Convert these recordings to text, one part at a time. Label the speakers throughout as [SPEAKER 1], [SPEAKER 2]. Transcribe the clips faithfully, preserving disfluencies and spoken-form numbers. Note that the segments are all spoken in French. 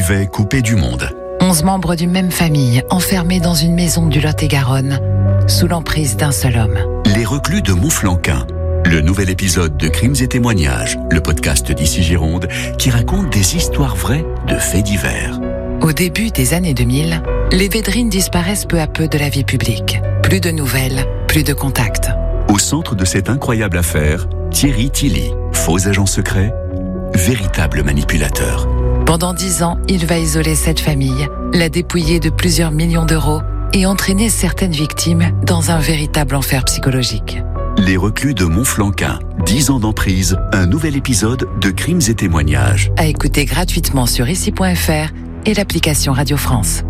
[SPEAKER 1] vivait coupé du monde.
[SPEAKER 2] Onze membres d'une même famille, enfermés dans une maison du Lot-et-Garonne, sous l'emprise d'un seul homme.
[SPEAKER 1] Les reclus de Montflanquin. Le nouvel épisode de Crimes et témoignages, le podcast d'Ici Gironde, qui raconte des histoires vraies de faits divers.
[SPEAKER 2] Au début des années deux mille, les Védrines disparaissent peu à peu de la vie publique. Plus de nouvelles, plus de contacts.
[SPEAKER 1] Au centre de cette incroyable affaire, Thierry Tilly, faux agent secret, véritable manipulateur.
[SPEAKER 2] Pendant dix ans, il va isoler cette famille, la dépouiller de plusieurs millions d'euros et entraîner certaines victimes dans un véritable enfer psychologique.
[SPEAKER 1] Les reclus de Montflanquin, dix ans d'emprise, un nouvel épisode de Crimes et témoignages.
[SPEAKER 2] À écouter gratuitement sur ici point f r et l'application Radio France.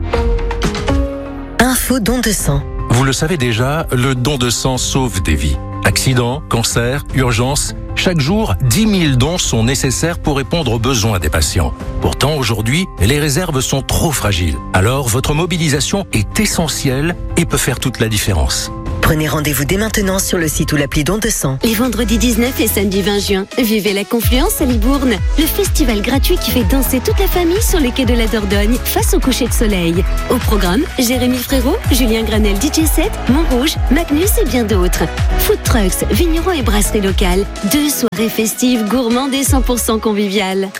[SPEAKER 3] Info don de sang.
[SPEAKER 4] Vous le savez déjà, le don de sang sauve des vies. Accidents, cancers, urgences, chaque jour, dix mille dons sont nécessaires pour répondre aux besoins des patients. Pourtant, aujourd'hui, les réserves sont trop fragiles. Alors, votre mobilisation est essentielle et peut faire toute la différence.
[SPEAKER 3] Prenez rendez-vous dès maintenant sur le site ou l'appli don de sang.
[SPEAKER 5] Les vendredis dix-neuf et samedi vingt juin, vivez la Confluence à Libourne, le festival gratuit qui fait danser toute la famille sur les quais de la Dordogne face au coucher de soleil. Au programme, Jérémy Frérot, Julien Granel D J set, Montrouge, Magnus et bien d'autres. Food trucks, vignerons et brasseries locales. Deux soirées festives, gourmandes et cent pour cent conviviales.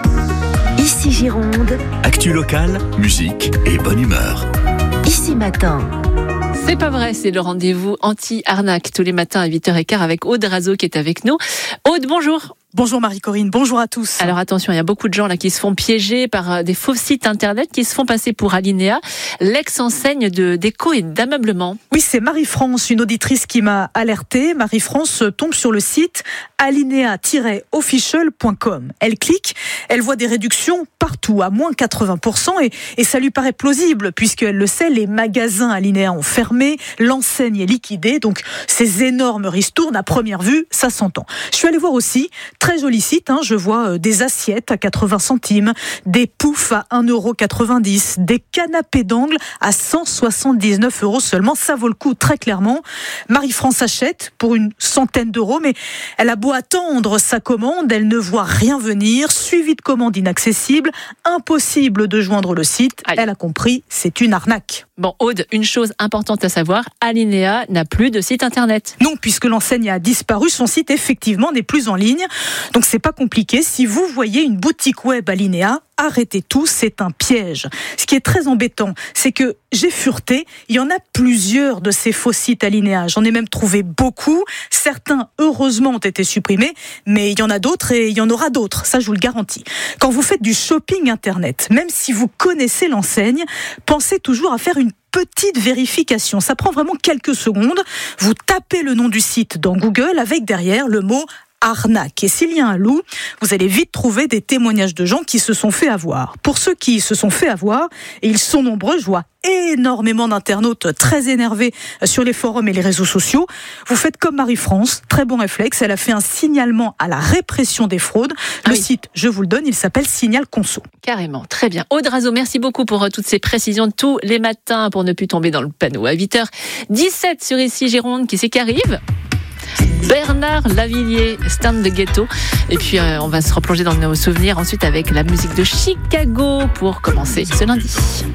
[SPEAKER 3] Ici Gironde.
[SPEAKER 1] Actu locale, musique et bonne humeur.
[SPEAKER 3] Ici Matin.
[SPEAKER 6] C'est pas vrai, c'est le rendez-vous anti-arnaque tous les matins à huit heures quinze avec Aude Razo qui est avec nous. Aude, bonjour.
[SPEAKER 7] Bonjour Marie-Corinne, bonjour à tous.
[SPEAKER 6] Alors attention, il y a beaucoup de gens là qui se font piéger par des faux sites internet qui se font passer pour Alinéa, l'ex-enseigne de déco et d'ameublement.
[SPEAKER 7] Oui, c'est Marie-France, une auditrice qui m'a alertée. Marie-France tombe sur le site alinéa tiret official point com. Elle clique, elle voit des réductions partout, à moins quatre-vingts pour cent et, et ça lui paraît plausible puisqu'elle le sait, les magasins Alinéa ont fermé, l'enseigne est liquidée, donc ces énormes ristournes à première vue, ça s'entend. Je suis allée voir aussi, très joli site, hein, je vois euh, des assiettes à quatre-vingts centimes, des poufs à un euro quatre-vingt-dix, des canapés d'angle à cent soixante-dix-neuf euros seulement, ça vaut le coup très clairement. Marie-France achète pour une centaine d'euros, mais elle a beau attendre sa commande, elle ne voit rien venir, suivi de commande inaccessible, impossible de joindre le site. Allez. Elle a compris, c'est une arnaque.
[SPEAKER 6] Bon, Aude, une chose importante à savoir, Alinéa n'a plus de site internet.
[SPEAKER 7] Non, puisque l'enseigne a disparu, son site effectivement n'est plus en ligne. Donc c'est pas compliqué. Si vous voyez une boutique web Alinéa, arrêtez tout, c'est un piège. Ce qui est très embêtant, c'est que j'ai fureté, il y en a plusieurs de ces faux sites Alinéa. J'en ai même trouvé beaucoup. Certains, heureusement, ont été supprimés, mais il y en a d'autres et il y en aura d'autres. Ça, je vous le garantis. Quand vous faites du shopping internet, même si vous connaissez l'enseigne, pensez toujours à faire une petite vérification. Ça prend vraiment quelques secondes. Vous tapez le nom du site dans Google avec derrière le mot arnaque. Et s'il y a un loup, vous allez vite trouver des témoignages de gens qui se sont fait avoir. Pour ceux qui se sont fait avoir, et ils sont nombreux, je vois énormément d'internautes très énervés sur les forums et les réseaux sociaux, vous faites comme Marie-France, très bon réflexe, elle a fait un signalement à la répression des fraudes. Le ah oui. site, je vous le donne, il s'appelle Signal Conso.
[SPEAKER 6] Carrément, très bien. Aude Razo, merci beaucoup pour toutes ces précisions tous les matins pour ne plus tomber dans le panneau. À huit heures dix-sept sur Ici Gironde, qui c'est qui arrive ? Bernard Lavilliers, Stand the Ghetto. Et puis euh, on va se replonger dans nos souvenirs ensuite avec la musique de Chicago pour commencer ce lundi.